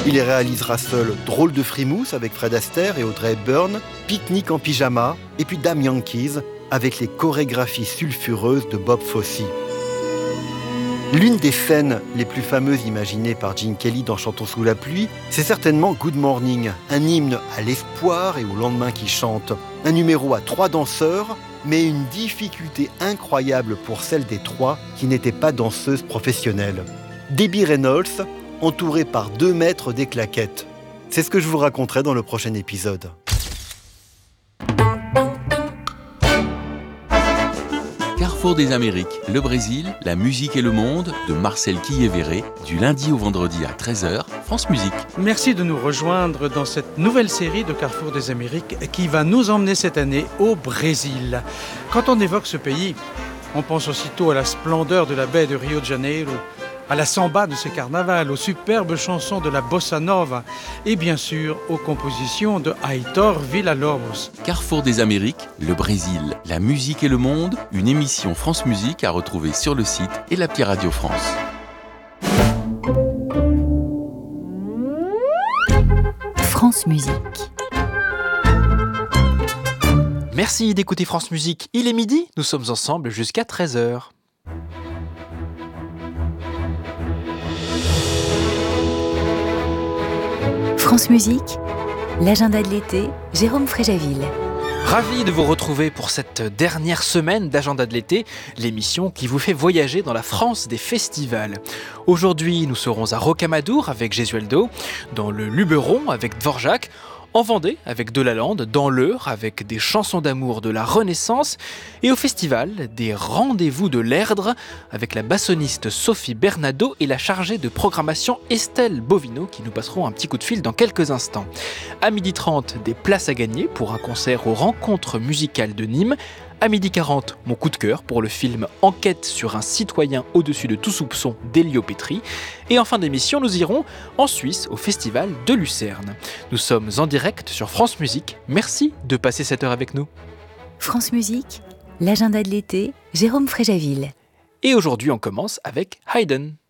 Il réalisera seul Drôle de frimousse avec Fred Astaire et Audrey Hepburn, Pique-nique en pyjama et puis Damn Yankees avec les chorégraphies sulfureuses de Bob Fosse. L'une des scènes les plus fameuses imaginées par Gene Kelly dans Chantons sous la pluie, c'est certainement Good Morning, un hymne à l'espoir et au lendemain qui chante. Un numéro à 3 danseurs, mais une difficulté incroyable pour celle des 3 qui n'étaient pas danseuses professionnelles. Debbie Reynolds, entourée par 2 maîtres des claquettes. C'est ce que je vous raconterai dans le prochain épisode. Carrefour des Amériques, le Brésil, la musique et le monde, de Marcel Quillévéré, du lundi au vendredi à 13h, France Musique. Merci de nous rejoindre dans cette nouvelle série de Carrefour des Amériques qui va nous emmener cette année au Brésil. Quand on évoque ce pays, on pense aussitôt à la splendeur de la baie de Rio de Janeiro, à la samba de ses carnavals, aux superbes chansons de la bossa nova et bien sûr aux compositions de Aitor Villa-Lobos. Carrefour des Amériques, le Brésil, la musique et le monde, une émission France Musique à retrouver sur le site et l'appli Radio France. France Musique. Merci d'écouter France Musique. Il est midi, nous sommes ensemble jusqu'à 13h. France Musique, l'agenda de l'été, Jérôme Fréjaville. Ravi de vous retrouver pour cette dernière semaine d'Agenda de l'été, l'émission qui vous fait voyager dans la France des festivals. Aujourd'hui, nous serons à Rocamadour avec Gesualdo, dans le Luberon avec Dvorak, en Vendée avec Delalande, dans l'Eure avec des chansons d'amour de la Renaissance et au festival des Rendez-vous de l'Erdre avec la bassoniste Sophie Bernado et la chargée de programmation Estelle Bovino qui nous passeront un petit coup de fil dans quelques instants. À 12h30, des places à gagner pour un concert aux Rencontres musicales de Nîmes. À 12h40, mon coup de cœur pour le film Enquête sur un citoyen au-dessus de tout soupçon d'Elio Petri. Et en fin d'émission, nous irons en Suisse au festival de Lucerne. Nous sommes en direct sur France Musique. Merci de passer cette heure avec nous. France Musique, l'agenda de l'été, Jérôme Fréjaville. Et aujourd'hui, on commence avec Haydn.